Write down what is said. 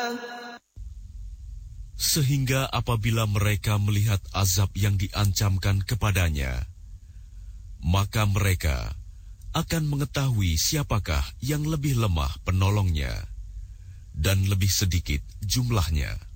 Sehingga apabila mereka melihat azab yang diancamkan kepadanya, maka mereka akan mengetahui siapakah yang lebih lemah penolongnya dan lebih sedikit jumlahnya.